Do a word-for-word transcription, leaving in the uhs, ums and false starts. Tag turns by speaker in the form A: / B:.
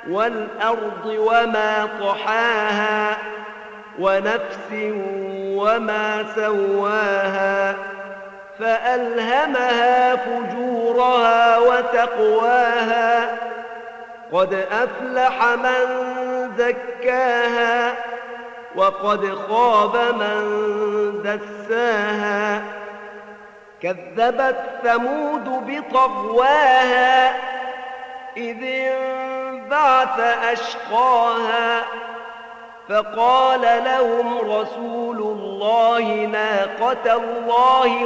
A: والأرض وما طحاها ونفس وما سواها فألهمها فجورها وتقواها قد أفلح من زكاها وقد خاب من دساها كذبت ثمود بطغواها إذ انبعث أشقاها فقال لهم رسول الله ناقة الله